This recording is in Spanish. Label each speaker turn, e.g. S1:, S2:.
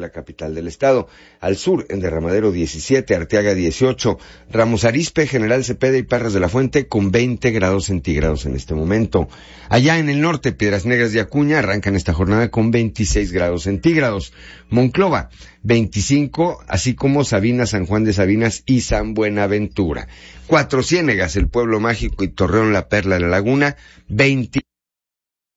S1: la capital del estado. Al sur, en Derramadero 17, Arteaga 18, Ramos Arizpe, General Cepeda y Parras de la Fuente con 20 grados centígrados en este momento. Allá en el norte, Piedras Negras y Acuña arrancan esta jornada con 26 grados centígrados. Monclova, 25, así como Sabinas, San Juan de Sabinas y San Buenaventura. Cuatro Ciénegas, el Pueblo Mágico y Torreón, la Perla de la Laguna, 20.